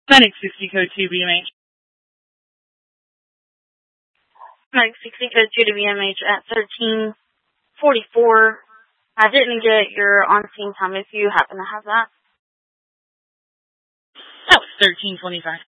Medic 60 code 2 BMH. Medic 60 code 2 to BMH at 1344. I didn't get your on-scene time if you happen to have that. That was 1325.